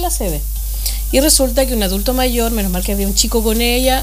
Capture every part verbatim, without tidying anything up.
la sede. Y resulta que un adulto mayor, menos mal que había un chico con ella,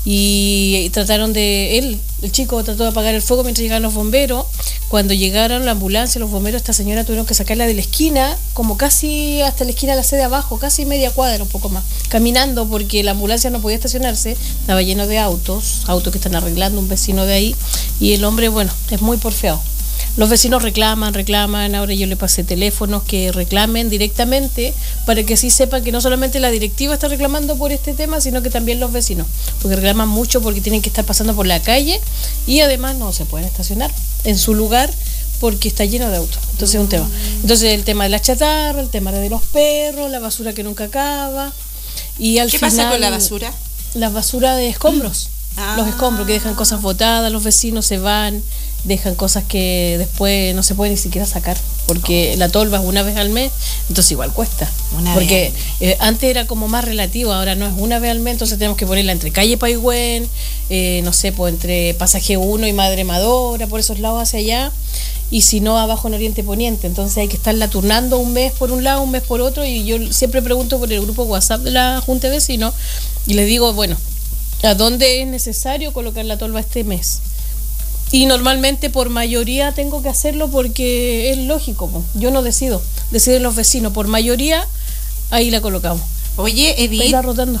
y, y trataron de, él, el chico trató de apagar el fuego mientras llegaban los bomberos. Cuando llegaron la ambulancia, los bomberos, esta señora tuvieron que sacarla de la esquina, como casi hasta la esquina de la sede abajo, casi media cuadra, un poco más, caminando, porque la ambulancia no podía estacionarse, estaba lleno de autos, autos que están arreglando, un vecino de ahí, y el hombre, bueno, es muy porfiado. Los vecinos reclaman, reclaman, ahora yo le pasé teléfonos que reclamen directamente para que así sepan que no solamente la directiva está reclamando por este tema, sino que también los vecinos, porque reclaman mucho porque tienen que estar pasando por la calle y además no se pueden estacionar en su lugar porque está lleno de autos. Entonces es un tema. Entonces el tema de la chatarra, el tema de los perros, la basura que nunca acaba. Y al ¿Qué final, pasa con la basura? La basura de escombros. Ah. Los escombros que dejan cosas botadas, los vecinos se van, dejan cosas que después no se puede ni siquiera sacar, porque oh. la tolva es una vez al mes, entonces igual cuesta. Una porque eh, antes era como más relativo, ahora no es una vez al mes, entonces tenemos que ponerla entre calle Paigüén, eh, no sé, pues entre Pasaje uno y Madre Madora, por esos lados hacia allá, y si no abajo en Oriente Poniente, entonces hay que estarla turnando un mes por un lado, un mes por otro, y yo siempre pregunto por el grupo WhatsApp de la Junta de Vecinos y les digo, bueno, ¿a dónde es necesario colocar la tolva este mes? Y normalmente por mayoría tengo que hacerlo porque es lógico, yo no decido, deciden los vecinos, por mayoría ahí la colocamos. Oye, Edith, ahí va rotando.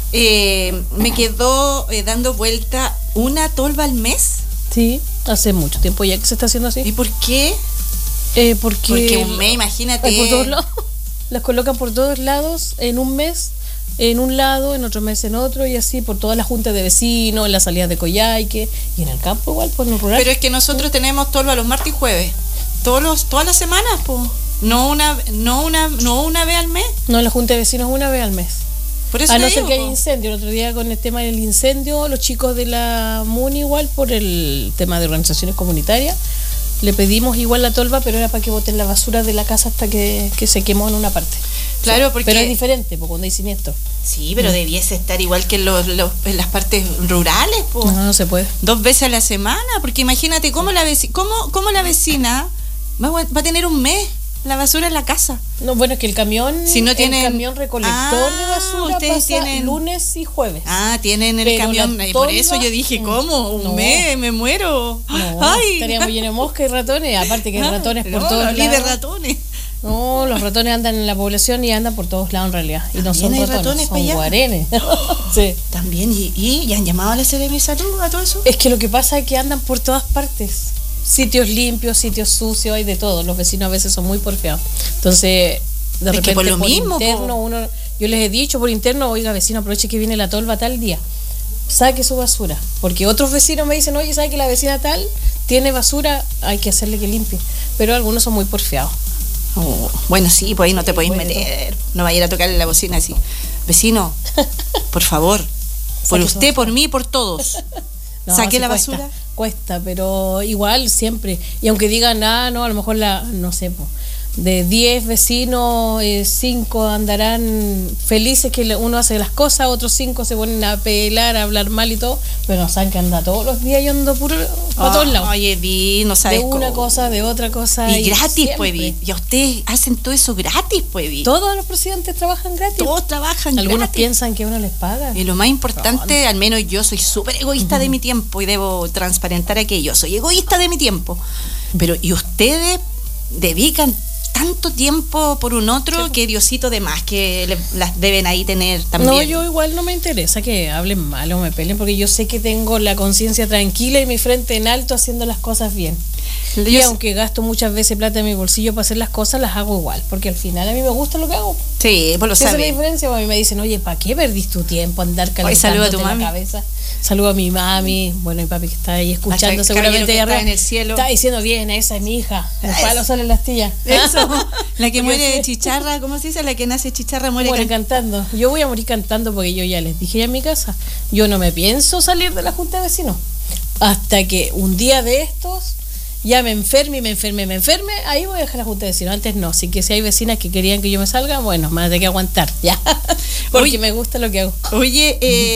Eh, me quedó eh, dando vuelta una tolva al mes. Sí, hace mucho tiempo ya que se está haciendo así. ¿Y por qué? Eh, porque, porque un mes, imagínate. Por todos lados, las colocan por todos lados en un mes. En un lado, en otro mes en otro, y así por todas las juntas de vecinos, en las salidas de Coyhaique, y en el campo igual, por el rural. Pero es que nosotros sí. tenemos tolva los martes y jueves, todos los, todas las semanas, pues. No una, no una, no una vez al mes. No, en la junta de vecinos una vez al mes. Por eso a no digo, ser que haya incendio. El otro día con el tema del incendio, los chicos de la MUNI igual, por el tema de organizaciones comunitarias, le pedimos igual la tolva, pero era para que boten la basura de la casa hasta que, que se quemó en una parte. Claro, sí, porque... Pero es diferente, porque cuando hay siniestro. Sí, pero mm. debiese estar igual que en, los, los, en las partes rurales, po. No, no se puede. Dos veces a la semana, porque imagínate cómo la vecina, cómo, cómo la vecina va, va a tener un mes la basura en la casa. No, bueno, es que el camión, si no tienen... el camión recolector ah, de basura pasa tienen... lunes y jueves. Ah, tienen el pero camión, tolva... por eso yo dije, ¿cómo? Un no. mes, me muero. No, Ay. Estaríamos llenos de moscas y ratones, aparte que hay ratones por no, todos lados. de ratones. No, los ratones andan en la población y andan por todos lados en realidad. Y no son ratones, ratones, son guarenes. Sí. También, ¿y, y, ¿y han llamado a la Seremi de Salud a todo eso? Es que lo que pasa es que andan por todas partes. Sitios limpios, sitios sucios, hay de todo. Los vecinos a veces son muy porfiados. Entonces, de repente que por, lo por mismo, interno, po. uno, yo les he dicho por interno, oiga vecino, aproveche que viene la tolva tal día, saque su basura. Porque otros vecinos me dicen, oye, ¿sabe que la vecina tal tiene basura? Hay que hacerle que limpie. Pero algunos son muy porfiados. Oh, bueno, sí, pues ahí no te podéis meter. No vaya a ir a tocarle la bocina así. Vecino, por favor, por usted, por mí, por todos. No, saque la cuesta, basura. Cuesta, pero igual siempre. Y aunque digan, ah, no, a lo mejor la, no sé, po, de diez vecinos, eh, cinco andarán felices que uno hace las cosas, otros cinco se ponen a pelar, a hablar mal y todo, pero no saben que anda todos los días yo ando puro para oh, todos lados. Oye, vi, no sabes de una cómo. cosa, de otra cosa. Y, y gratis, pues, vi. Y a ustedes hacen todo eso gratis, pues, vi. Todos los presidentes trabajan gratis. Todos trabajan Algunos gratis. piensan que uno les paga. Y lo más importante, no, no. al menos yo soy súper egoísta uh-huh. de mi tiempo y debo transparentar aquello. Soy egoísta de mi tiempo. Pero, y ustedes dedican tanto tiempo por un otro sí. que Diosito de más que le, las deben ahí tener también. No, yo igual no me interesa que hablen mal o me peleen, porque yo sé que tengo la conciencia tranquila y mi frente en alto haciendo las cosas bien. Yo y aunque gasto muchas veces plata en mi bolsillo para hacer las cosas, las hago igual, porque al final a mí me gusta lo que hago. Sí, pues lo sabes. Esa es la diferencia. A mí me dicen, oye, ¿para qué perdís tu tiempo andar calentándote la cabeza? Saludo a mi mami, bueno, mi papi que está ahí escuchando, hasta seguramente allá arriba, en el cielo. Está diciendo, bien, esa es mi hija, el palo sale en la astilla. Eso, la que muere de chicharra, ¿cómo se dice? La que nace chicharra muere, muere can- cantando. Yo voy a morir cantando porque yo ya les dije ya en mi casa, yo no me pienso salir de la junta de vecinos hasta que un día de estos ya me enferme, me enferme, me enferme, ahí voy a dejar la junta de vecinos. Antes no, así que si hay vecinas que querían que yo me salga, bueno, me hay que aguantar, ya, porque oye, me gusta lo que hago. Oye,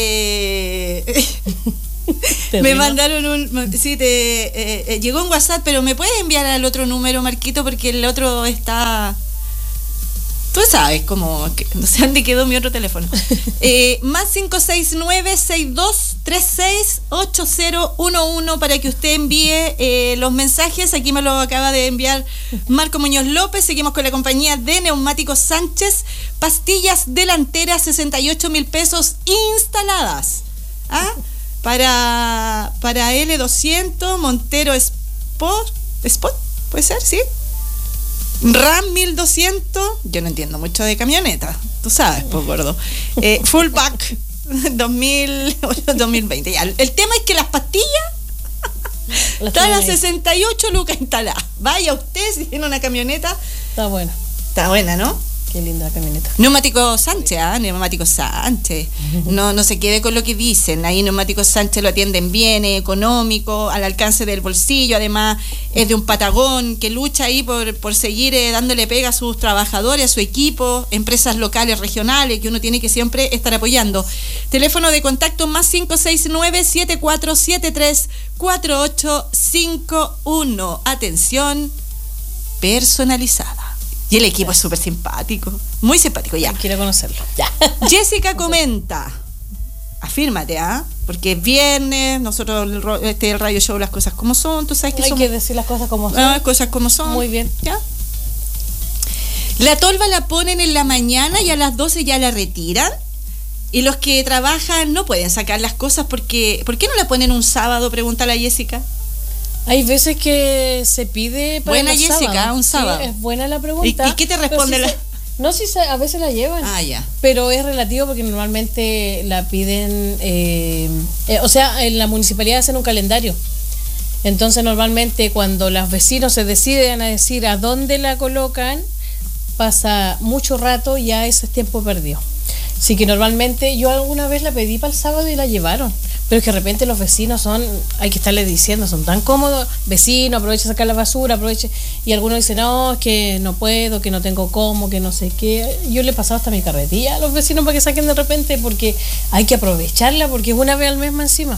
eh... me río? mandaron un... Sí, te eh, eh, llegó un WhatsApp, pero ¿me puedes enviar al otro número, Marquito? Porque el otro está... Tú sabes cómo, que, no sé dónde quedó mi otro teléfono. Eh, más cinco seis nueve, seis dos tres seis, ocho cero uno uno para que usted envíe eh, los mensajes. Aquí me lo acaba de enviar Marco Muñoz López. Seguimos con la compañía de Neumáticos Sánchez. Pastillas delanteras, sesenta y ocho mil pesos instaladas. ¿Ah? Para, para L doscientos, Montero Sport, Sport, ¿puede ser? ¿Sí? RAM mil doscientos, yo no entiendo mucho de camioneta, tú sabes, pues gordo. Eh, Fullback dos mil, dos mil veinte. Ya, el tema es que las pastillas están a sesenta y ocho lucas instaladas. Vaya usted si tiene una camioneta. Está buena. Está buena, ¿no? Qué linda camioneta. Neumáticos Sánchez, ¿ah? ¿eh? Neumáticos Sánchez. No, no se quede con lo que dicen. Ahí Neumáticos Sánchez lo atienden bien, es económico, al alcance del bolsillo. Además, es de un Patagón que lucha ahí por, por seguir eh, dándole pega a sus trabajadores, a su equipo, empresas locales, regionales, que uno tiene que siempre estar apoyando. Teléfono de contacto más cinco seis nueve, siete cuatro siete tres, cuatro ocho cinco uno. Atención personalizada. Y el equipo es súper simpático, muy simpático, ya. Quiero conocerlo, ya. Jessica comenta, afírmate, ¿ah? ¿eh? Porque es viernes, nosotros, el, este, el radio show, las cosas como son, tú sabes que Hay somos... que decir las cosas como son. Ah, cosas como son. Muy bien. ¿Ya? La tolva la ponen en la mañana y a las doce ya la retiran. Y los que trabajan no pueden sacar las cosas porque... ¿Por qué no la ponen un sábado? Pregunta la Jessica. Hay veces que se pide para buena los Jessica, sábados. un sábado. Sí, es buena la pregunta. ¿Y, y qué te responde? Si la... se, no, si se, a veces la llevan. Ah, ya. Pero es relativo porque normalmente la piden, eh, eh, o sea, en la municipalidad hacen un calendario. Entonces normalmente cuando los vecinos se deciden a decir a dónde la colocan, pasa mucho rato y ya ese es tiempo perdido. Así que normalmente yo alguna vez la pedí para el sábado y la llevaron. Pero es que de repente los vecinos son, hay que estarles diciendo, son tan cómodos, vecino, aprovecha a sacar la basura, aproveche, y algunos dicen, no, es que no puedo, que no tengo cómo, que no sé qué. Yo le he pasado hasta mi carretilla a los vecinos para que saquen de repente, porque hay que aprovecharla, porque es una vez al mes más encima.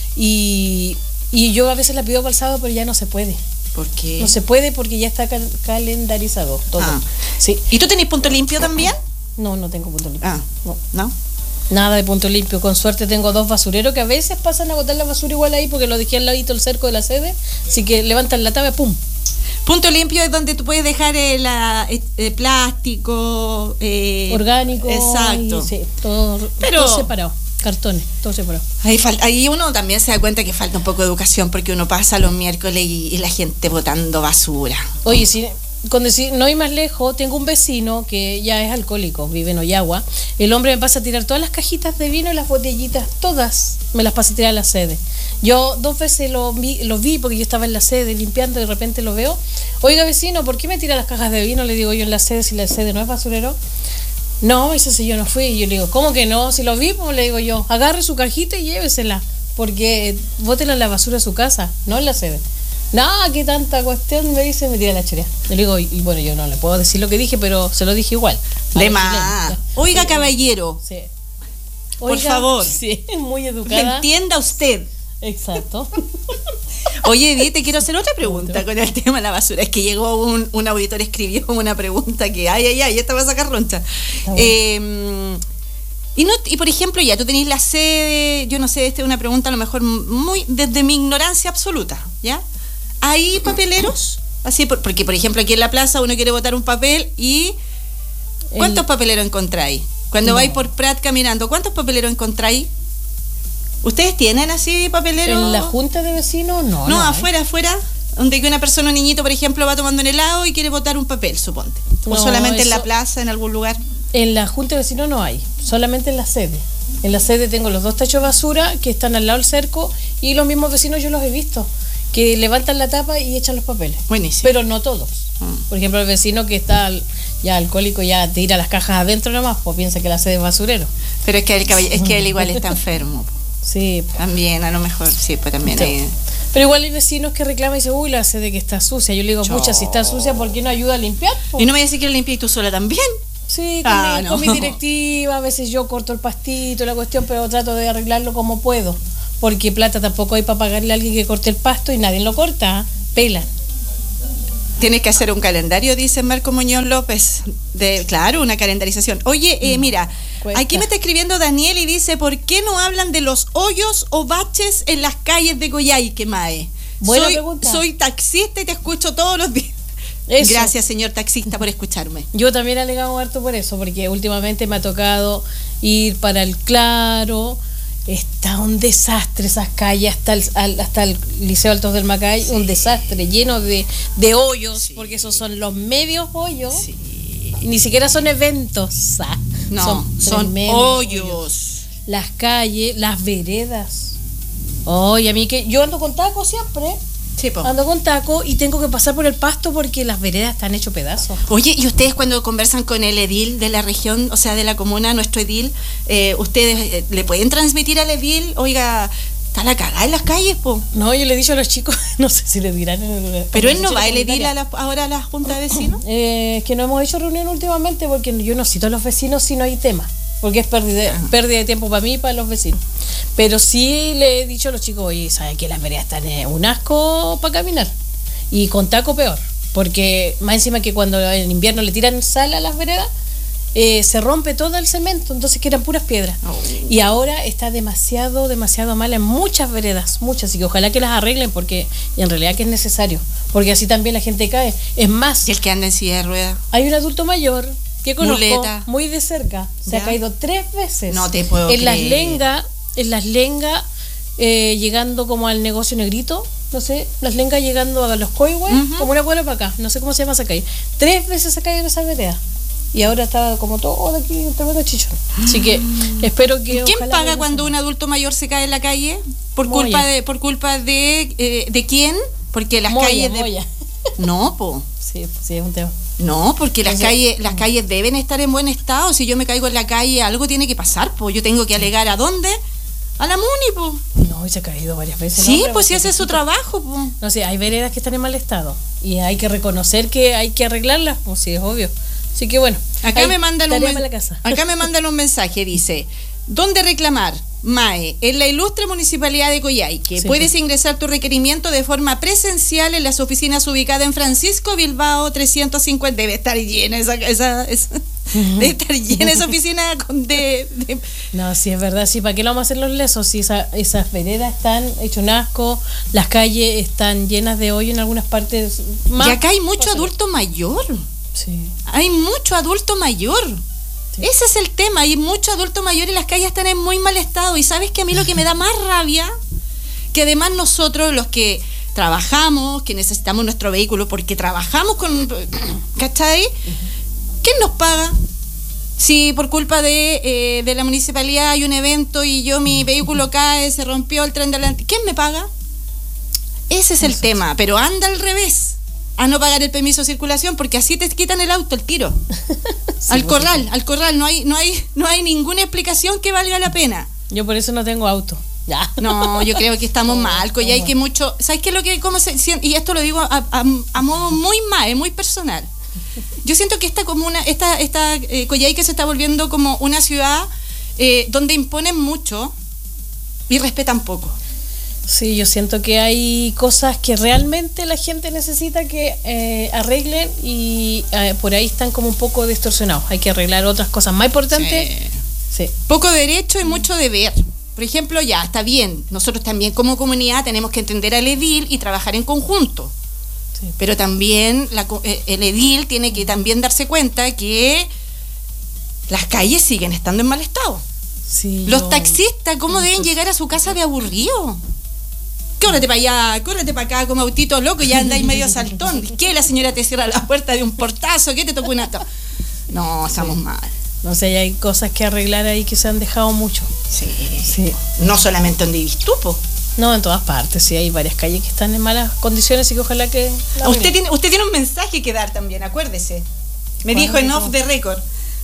Y, y yo a veces la pido para el sábado, pero ya no se puede. ¿Por qué? No se puede porque ya está cal- calendarizado todo. Ah. Sí. ¿Y tú tenés punto limpio también? No, no tengo punto limpio. Ah, no. ¿no? Nada de punto limpio. Con suerte tengo dos basureros que a veces pasan a botar la basura igual ahí porque lo dejé al ladito el cerco de la sede. Así que levantan la tabla, ¡pum! Punto limpio es donde tú puedes dejar el, la, el plástico eh, orgánico. Exacto. Y, sí, todo, Pero, todo separado. Cartones, todo separado. Ahí, falta, ahí uno también se da cuenta que falta un poco de educación porque uno pasa los miércoles y, y la gente botando basura. Oye, si... Con decir, no ir más lejos, tengo un vecino que ya es alcohólico, vive en Ollagua. El hombre me pasa a tirar todas las cajitas de vino y las botellitas, todas me las pasa a tirar a la sede. Yo dos veces lo vi, lo vi porque yo estaba en la sede limpiando y de repente lo veo. Oiga, vecino, ¿por qué me tira las cajas de vino? Le digo yo en la sede, si la sede no es basurero. No, ese sí yo no fui. Y yo le digo, ¿cómo que no? Si lo vi, pues le digo yo, agarre su cajita y llévesela, porque bótela en la basura a su casa, no en la sede. No, qué tanta cuestión, me dice, me tira la chorea. Le digo, y, y bueno, yo no le puedo decir lo que dije, pero se lo dije igual. De más. Oiga, sí, caballero. Sí. Oiga, por favor. Sí, muy educada. Entienda usted. Exacto. Oye, Edith, te quiero hacer otra pregunta con el tema de la basura. Es que llegó un, un auditor, escribió una pregunta que, ay, ay, ay, esta va a sacar roncha. Bueno. Eh, y, no, y por ejemplo, ya tú tenés la sede, yo no sé, esta es una pregunta a lo mejor muy desde mi ignorancia absoluta, ¿ya? ¿Hay papeleros? Así, por, porque, por ejemplo, aquí en la plaza uno quiere botar un papel y... ¿Cuántos el... papeleros encontráis? Cuando no. vais por Prat caminando, ¿cuántos papeleros encontráis? ¿Ustedes tienen así papeleros? ¿En la junta de vecinos? No. No, no afuera, hay. afuera. Donde que una persona, un niñito, por ejemplo, va tomando un helado y quiere botar un papel, suponte. ¿O no, solamente eso... en la plaza, en algún lugar? En la junta de vecinos no hay, solamente en la sede. En la sede tengo los dos tachos de basura que están al lado del cerco y los mismos vecinos yo los he visto, que levantan la tapa y echan los papeles. Buenísimo. Pero no todos. Mm. Por ejemplo, el vecino que está ya alcohólico ya tira las cajas adentro nomás, pues piensa que la sede es basurero. Pero es que él, es que él igual está enfermo. Sí. Pues. También, a lo mejor, sí, pues también sí. Hay... Pero igual hay vecinos que reclaman y dicen, uy, la sede que está sucia. Yo le digo, pucha, si está sucia, ¿por qué no ayuda a limpiar? Pues? Y no me dice que lo limpies tú sola también. Sí, con, ah, mi, no. con mi directiva, a veces yo corto el pastito, la cuestión, pero trato de arreglarlo como puedo. Porque plata tampoco hay para pagarle a alguien que corte el pasto y nadie lo corta, ¿eh? Pela. Tienes que hacer un calendario, dice Marco Muñoz López. De, claro, una calendarización. Oye, eh, mira, Cuesta. Aquí me está escribiendo Daniel y dice, ¿por qué no hablan de los hoyos o baches en las calles de Coyhaique, Mae? Buena soy, pregunta. soy taxista y te escucho todos los días. Eso. Gracias, señor taxista, por escucharme. Yo también alegamos harto por eso, porque últimamente me ha tocado ir para el Claro. Está un desastre esas calles hasta el, hasta el Liceo Altos del Macay, sí. Un desastre lleno de, de hoyos, sí. Porque esos son los medios hoyos, sí. Ni siquiera son eventos, ah, no, son, son hoyos. hoyos. Las calles, las veredas. Oye, a mí que yo ando con taco siempre. Sí, po. Ando con taco y tengo que pasar por el pasto porque las veredas están hechos pedazos. Oye, ¿y ustedes cuando conversan con el edil de la región, o sea, de la comuna, nuestro edil, eh, ustedes eh, le pueden transmitir al edil, oiga, está la cagada en las calles, po? No, yo le he dicho a los chicos, no sé si le dirán. El, Pero él no va, el edil a la, ahora a la junta de vecinos. Eh, es que no hemos hecho reunión últimamente porque yo no cito a los vecinos si no hay tema. Porque es pérdida, pérdida de tiempo para mí y para los vecinos. Pero sí le he dicho a los chicos, oye, ¿saben que las veredas están en un asco para caminar? Y con taco peor. Porque más encima que cuando en invierno le tiran sal a las veredas, eh, se rompe todo el cemento, entonces quedan puras piedras. Oh. Y ahora está demasiado, demasiado mal en muchas veredas, muchas, y que ojalá que las arreglen porque en realidad que es necesario. Porque así también la gente cae. Es más... ¿Y el que anda en silla de ruedas? Hay un adulto mayor... que conozco Muleta. Muy de cerca, se ¿Ya? Ha caído tres veces. No te puedo en creer. las lengas, en las lengas, eh, llegando como al negocio Negrito, no sé, las lengas llegando a los Coihue, uh-huh. Como una buena para acá, no sé cómo se llama esa calle. Tres veces se ha caído en esa vereda. Y ahora está como todo aquí, tremendo chichón. Así que espero que... ¿Quién paga cuando un adulto mayor se cae en la calle? ¿Por Moya. culpa de por culpa de eh, de quién? Porque las Moya, calles de... Moya. No, po. Sí, sí, es un tema. No, porque las calles, las calles deben estar en buen estado. Si yo me caigo en la calle, algo tiene que pasar, pues yo tengo que alegar ¿a dónde? A la MUNI, pues. No, y se ha caído varias veces. Sí, no, pues si hace su trabajo, pues. No sé, hay veredas que están en mal estado y hay que reconocer que hay que arreglarlas, pues sí, es obvio. Así que bueno. Acá me mandan un men- acá me mandan un mensaje, dice, ¿dónde reclamar? Mae, en la ilustre municipalidad de Coyhaique, sí, puedes pues. ingresar tu requerimiento de forma presencial en las oficinas ubicadas en Francisco Bilbao trescientos cincuenta. Debe estar llena esa, esa, esa uh-huh. Debe estar llena esa oficina de, de... No, sí, es verdad, sí, ¿para qué lo vamos a hacer los lesos? Si esa, esas veredas están hechas un asco, las calles están llenas de hoyo en algunas partes más. Y acá hay mucho adulto mayor. Sí. Hay mucho adulto mayor. Sí. Ese es el tema, hay mucho adulto mayor y las calles están en muy mal estado. Y sabes que a mí lo que me da más rabia, que además nosotros los que trabajamos, que necesitamos nuestro vehículo porque trabajamos con, ¿cachai? ¿Quién nos paga? Si por culpa de, eh, de la municipalidad hay un evento y yo mi vehículo cae, se rompió el tren delante, ¿quién me paga? Ese es el tema, pero anda al revés. A no pagar el permiso de circulación porque así te quitan el auto, el tiro. Sí, al corral, sí. al corral, no hay, no hay, no hay ninguna explicación que valga la pena. Yo por eso no tengo auto. Ya. No, yo creo que estamos mal, que hay que mucho, ¿sabes qué es lo que cómo se y esto lo digo a, a, a modo muy mal, muy personal? Yo siento que esta comuna, esta, esta eh, Coyhaique se está volviendo como una ciudad eh, donde imponen mucho y respetan poco. Sí, yo siento que hay cosas que realmente la gente necesita que eh, arreglen y eh, por ahí están como un poco distorsionados. Hay que arreglar otras cosas más importantes. Sí. Sí. Poco derecho y mucho deber. Por ejemplo, ya, está bien, nosotros también como comunidad tenemos que entender al edil y trabajar en conjunto. Sí. Pero también la, el edil tiene que también darse cuenta que las calles siguen estando en mal estado. Sí, Los yo... taxistas, ¿cómo deben llegar a su casa de aburrido? Córrete para allá, córrete para acá como autito loco y ya andáis medio saltón. ¿Qué? La señora te cierra la puerta de un portazo, ¿qué te tocó una? No, estamos sí. mal. No sé, hay cosas que arreglar ahí que se han dejado mucho. Sí, sí. No solamente donde vivís tú, po. No, en todas partes, sí, hay varias calles que están en malas condiciones y que ojalá que... Usted tiene, usted tiene un mensaje que dar también, acuérdese. Me dijo en off the record.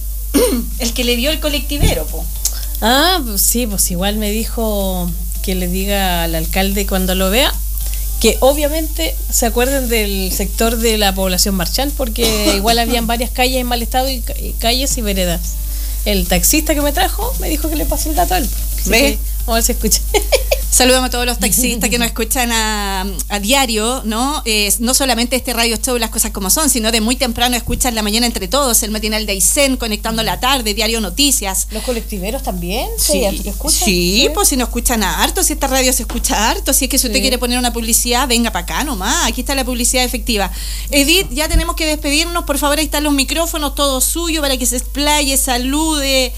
El que le dio el colectivero, po. Ah, pues sí, pues igual me dijo... que le diga al alcalde cuando lo vea que obviamente se acuerden del sector de la población Marchán porque igual habían varias calles en mal estado y, y calles y veredas. El taxista que me trajo me dijo que le pasé el dato a él. ¿Ve? Vamos a ver si escucha. Saludamos a todos los taxistas que nos escuchan a, a diario, ¿no? Eh, no solamente este radio show, Las Cosas Como Son, sino de muy temprano escuchan La Mañana Entre Todos, el matinal de Aysén, Conectando la Tarde, Diario Noticias. ¿Los colectiveros también? Sí, sí, escuchan? Sí, sí, pues si nos escuchan harto, si esta radio se escucha harto, si es que si usted sí. quiere poner una publicidad, venga para acá nomás, aquí está la publicidad efectiva. Edith, ya tenemos que despedirnos, por favor, ahí están los micrófonos, todo suyo, para que se explaye, salude.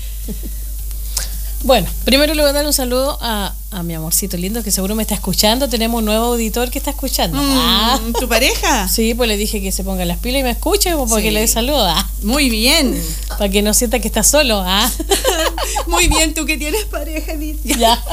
Bueno, primero le voy a dar un saludo a, a mi amorcito lindo que seguro me está escuchando. Tenemos un nuevo auditor que está escuchando. Mm, ah. ¿Tu pareja? Sí, pues le dije que se ponga las pilas y me escuche para sí. que le dé saludo. Ah. Muy bien. Para que no sienta que está solo. Ah. Muy bien, tú que tienes pareja, Lidia. Ya.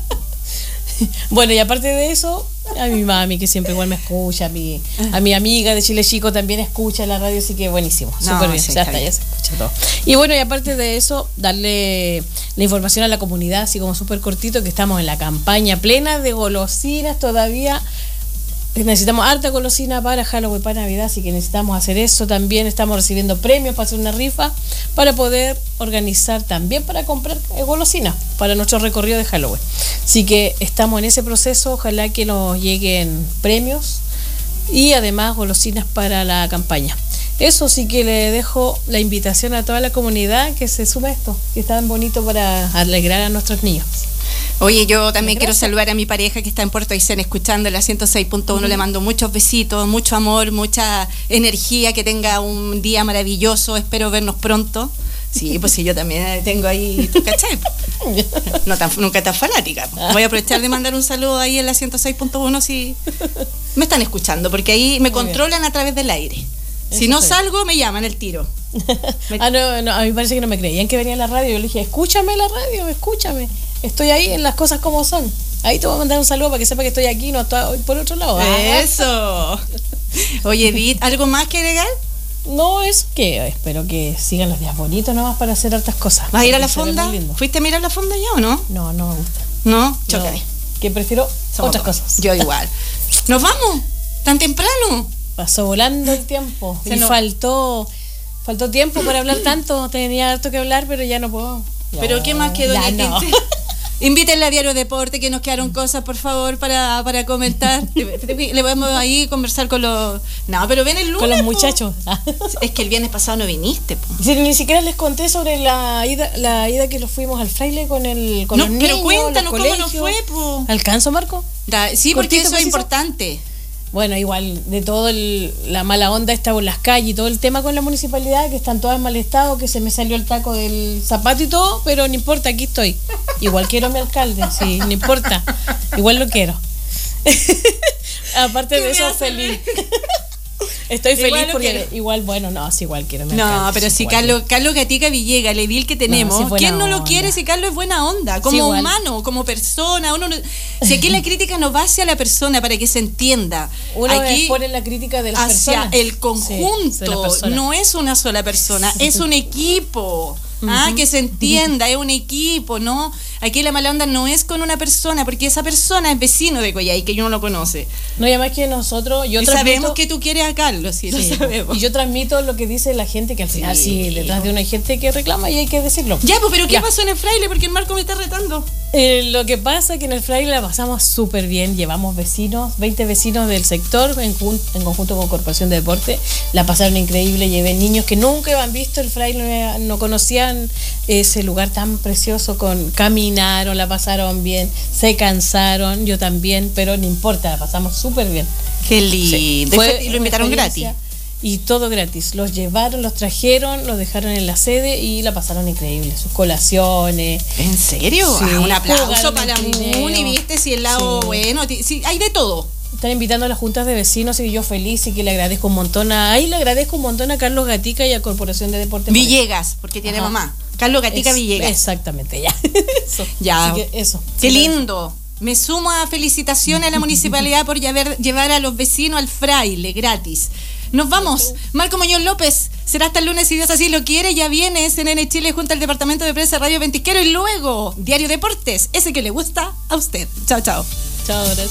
Bueno, y aparte de eso, a mi mami que siempre igual me escucha, a mi, a mi amiga de Chile Chico también escucha la radio, así que buenísimo, no, súper bien, sí, ya está, bien. Ya se escucha todo. Y bueno, y aparte de eso, darle la información a la comunidad, así como súper cortito, que estamos en la campaña plena de golosinas todavía. Necesitamos harta golosina para Halloween, para Navidad, así que necesitamos hacer eso. También estamos recibiendo premios para hacer una rifa, para poder organizar también para comprar golosinas para nuestro recorrido de Halloween. Así que estamos en ese proceso, ojalá que nos lleguen premios y además golosinas para la campaña. Eso sí que le dejo la invitación a toda la comunidad que se sume a esto, que es tan bonito para alegrar a nuestros niños. Oye, yo también quiero saludar a mi pareja que está en Puerto Aysén escuchando la ciento seis punto uno. Uh-huh. Le mando muchos besitos, mucho amor, mucha energía, que tenga un día maravilloso. Espero vernos pronto. Sí, pues sí, yo también tengo ahí, ¿tú cachai? No tan, nunca tan fanática. Voy a aprovechar de mandar un saludo ahí en la ciento seis punto uno si me están escuchando, porque ahí me Muy controlan bien. A través del aire. Si Eso no fue. salgo, me llaman el tiro. Me... ah, no, no, a mí parece que no me creían que venía a la radio. Yo le dije, escúchame la radio, escúchame. Estoy ahí en Las Cosas Como Son. Ahí te voy a mandar un saludo para que sepa que estoy aquí, no estoy por otro lado. Eso. Oye, Edith, ¿algo más que agregar? No, es que espero que sigan los días bonitos nomás para hacer hartas cosas. ¿Vas a ir a la fonda? ¿Fuiste a mirar la fonda ya o no? No, no me gusta. ¿No? Chócale. No, que prefiero Somos otras todos. Cosas. Yo igual. ¿Nos vamos? ¿Tan temprano? Pasó volando el tiempo. Se y no... faltó faltó tiempo para hablar tanto. Tenía harto que hablar, pero ya no puedo. Ya, ¿Pero qué más quedó? Ya no. Invítenle a Diario Deporte, que nos quedaron cosas, por favor, para, para comentar. Le podemos ahí conversar con los... No, pero ven el lunes. Con los muchachos. Es que el viernes pasado no viniste. Po. Sí, ni siquiera les conté sobre la ida la ida que los fuimos al Fraile con el con no, los pero niños, cuéntanos los cómo nos fue. Po. ¿Alcanzo, Marco? Da, sí, porque Cortito, eso preciso. Es importante. Bueno, igual de todo el, la mala onda está por las calles y todo el tema con la municipalidad, que están todas en mal estado, que se me salió el taco del zapato y todo, pero no importa, aquí estoy. Igual quiero a mi alcalde, sí, no importa. Igual lo quiero. Aparte de eso, feliz. Estoy feliz igual porque quiero. Igual, bueno, no, sí, igual quiero. No, alcalde, pero si Carlos, Carlos Gatica Villegas, el edil que tenemos, no, si ¿quién no onda. Lo quiere si Carlos es buena onda? Como sí, humano, como persona. Uno no, si aquí la crítica no va hacia la persona para que se entienda. Uno aquí pone la crítica de las hacia personas. El conjunto, sí, no es una sola persona, es un equipo. Ah, uh-huh. Que se entienda, es un equipo, ¿no? Aquí la mala onda no es con una persona, porque esa persona es vecino de Coyhai, que yo no lo conoce. No, y además que nosotros, yo y transmito, sabemos que tú quieres a Carlos, sí, sí, lo sabemos. Y yo transmito lo que dice la gente, que al final sí, sí detrás de uno hay gente que reclama y hay que decirlo. Ya, pues, pero ¿qué ya. pasó en el Fraile? Porque el Marco me está retando. Eh, lo que pasa es que en el Fraile la pasamos súper bien, llevamos vecinos, veinte vecinos del sector, en, en conjunto con Corporación de Deporte, la pasaron increíble, llevé niños que nunca habían visto el Fraile, no conocían ese lugar tan precioso, con caminaron, la pasaron bien, se cansaron, yo también, pero no importa, la pasamos súper bien. Qué lindo. Sí. Fue y lo invitaron gratis. Y todo gratis, los llevaron, los trajeron, los dejaron en la sede y la pasaron increíble, sus colaciones. ¿En serio? Sí, ah, un aplauso para la Muni, viste, si el lado sí. bueno, sí, hay de todo. Están invitando a las juntas de vecinos y yo feliz y que le agradezco un montón a, ahí le agradezco un montón a Carlos Gatica y a Corporación de Deporte Villegas, porque tiene Ajá. mamá. Carlos Gatica es, Villegas. Exactamente, ya. Eso. Ya. Así que eso. Qué lindo. Me sumo a felicitaciones a la municipalidad por llevar, llevar a los vecinos al Fraile gratis. Nos vamos. Marco Muñoz López, será hasta el lunes si Dios así lo quiere. Ya viene C N N Chile junto al Departamento de Prensa Radio Ventisquero y luego Diario Deportes, ese que le gusta a usted. Chao, chao. Chao, gracias.